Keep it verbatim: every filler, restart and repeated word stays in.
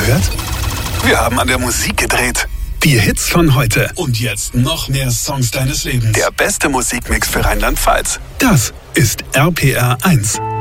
gehört? Wir haben an der Musik gedreht. Die Hits von heute. Und jetzt noch mehr Songs deines Lebens. Der beste Musikmix für Rheinland-Pfalz. Das ist R P R eins.